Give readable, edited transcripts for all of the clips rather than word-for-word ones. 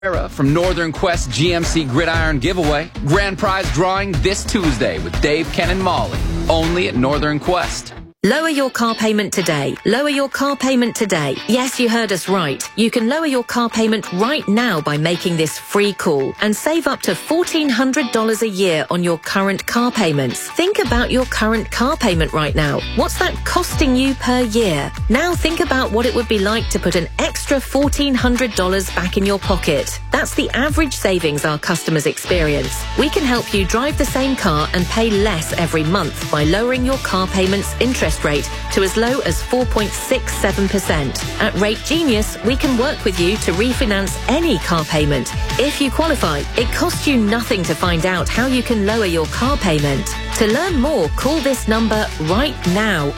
From Northern Quest GMC Gridiron Giveaway. Grand prize drawing this Tuesday with Dave, Ken, and Molly. Only at Northern Quest. Lower your car payment today. Lower your car payment today. Yes, you heard us right. You can lower your car payment right now by making this free call and save up to $1,400 a year on your current car payments. Think about your current car payment right now. What's that costing you per year? Now think about what it would be like to put an extra $1,400 back in your pocket. That's the average savings our customers experience. We can help you drive the same car and pay less every month by lowering your car payment's interest rate to as low as 4.67%. At Rate Genius, we can work with you to refinance any car payment. If you qualify, it costs you nothing to find out how you can lower your car payment. To learn more, call this number right now.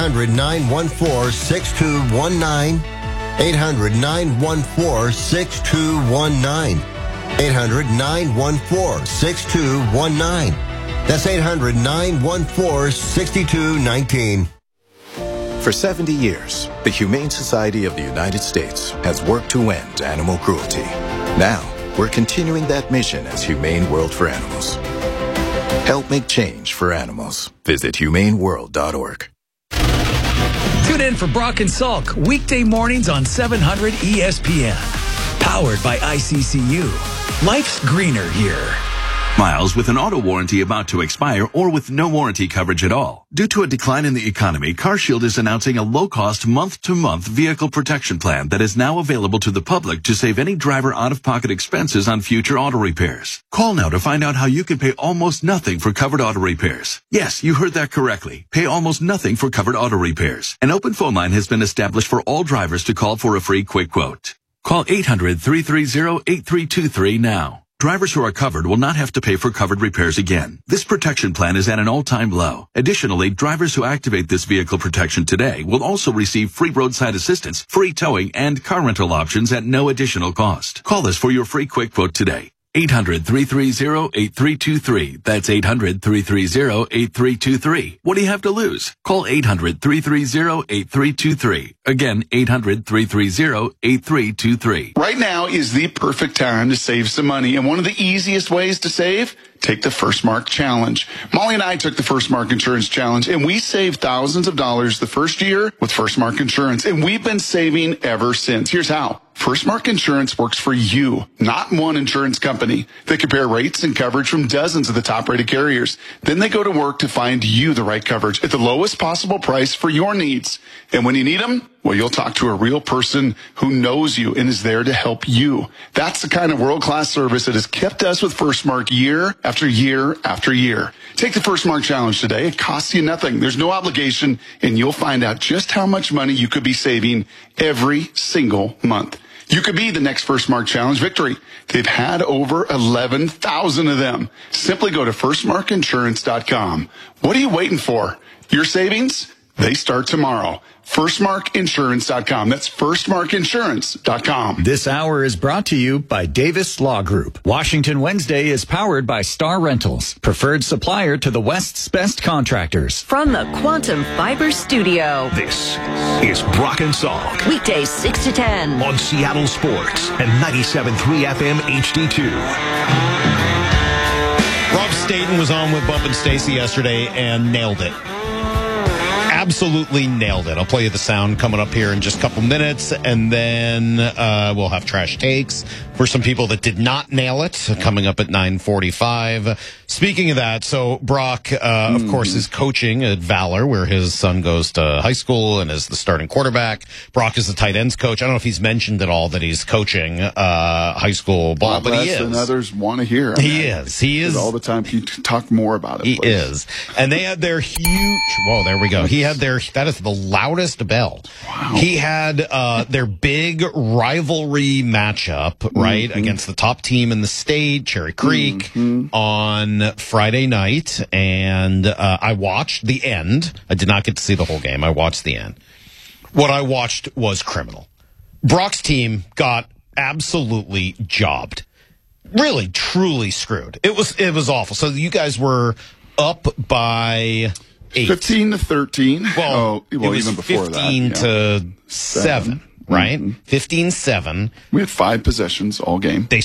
800-914-6219. 800-914-6219. 800-914-6219. That's 800-914-6219. For 70 years, the Humane Society of the United States has worked to end animal cruelty. Now, we're continuing that mission as Humane World for Animals. Help make change for animals. Visit humaneworld.org. Tune in for Brock and Salk weekday mornings on 700 ESPN. Powered by ICCU. Life's greener here. Miles, with an auto warranty about to expire or with no warranty coverage at all. Due to a decline in the economy, CarShield is announcing a low-cost month-to-month vehicle protection plan that is now available to the public to save any driver out-of-pocket expenses on future auto repairs. Call now to find out how you can pay almost nothing for covered auto repairs. Yes, you heard that correctly. Pay almost nothing for covered auto repairs. An open phone line has been established for all drivers to call for a free quick quote. Call 800-330-8323 now. Drivers who are covered will not have to pay for covered repairs again. This protection plan is at an all-time low. Additionally, drivers who activate this vehicle protection today will also receive free roadside assistance, free towing, and car rental options at no additional cost. Call us for your free quick quote today. 800-330-8323. That's 800-330-8323. What do you have to lose? Call 800-330-8323. Again, 800-330-8323. Right now is the perfect time to save some money, and one of the easiest ways to save, take the First Mark Challenge. Molly and I took the First Mark Insurance Challenge, and we saved thousands of dollars the first year with First Mark Insurance, and we've been saving ever since. Here's how. First Mark Insurance works for you, not one insurance company. They compare rates and coverage from dozens of the top-rated carriers. Then they go to work to find you the right coverage at the lowest possible price for your needs. And when you need them, well, you'll talk to a real person who knows you and is there to help you. That's the kind of world-class service that has kept us with First Mark year after year after year. Take the First Mark Challenge today. It costs you nothing. There's no obligation, and you'll find out just how much money you could be saving every single month. You could be the next First Mark Challenge victory. They've had over 11,000 of them. Simply go to firstmarkinsurance.com. What are you waiting for? Your savings? They start tomorrow. firstmarkinsurance.com. That's firstmarkinsurance.com. This hour is brought to you by Davis Law Group. Washington Wednesday is powered by Star Rentals, preferred supplier to the West's best contractors. From the Quantum Fiber Studio. This is Brock and Salk. Weekdays 6 to 10. On Seattle Sports and 97.3 FM HD2. Rob Staten was on with Bump and Stacy yesterday and nailed it. Absolutely nailed it. I'll play you the sound coming up here in just a couple minutes, and then we'll have trash takes for some people that did not nail it, coming up at 9:45. Speaking of that, so Brock, of course, is coaching at Valor, where his son goes to high school and is the starting quarterback. Brock is the tight ends coach. I don't know if he's mentioned at all that he's coaching high school ball, but he is. Than others want to hear. He is. He is. All the time. Can you talk more about it, He please? is. And they had their huge, whoa, there we go. He had their, that is the loudest bell. Wow. He had their big rivalry matchup, right, against the top team in the state, Cherry Creek, on Friday night. And I watched the end. I did not get to see the whole game. I watched the end. What I watched was criminal. Brock's team got absolutely jobbed. Really, truly screwed. It was awful. So you guys were up by 8. 15-13. Well, it was even before 15 that, to 7. right? 15-7. We had 5 possessions all game. They